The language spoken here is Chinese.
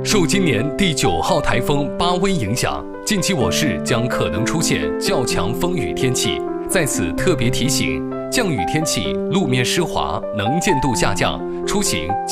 受今年第9号台风巴威影响，近期我市将可能出现较强风雨天气。在此特别提醒，降雨天气路面湿滑，能见度下降，出行